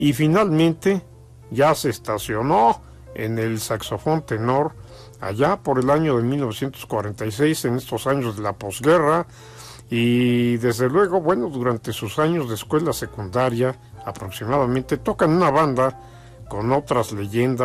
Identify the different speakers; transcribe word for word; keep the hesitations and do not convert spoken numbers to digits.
Speaker 1: y finalmente ya se estacionó en el saxofón tenor allá por el año de mil novecientos cuarenta y seis, en estos años de la posguerra, y desde luego, bueno, durante sus años de escuela secundaria aproximadamente toca en una banda con otras leyendas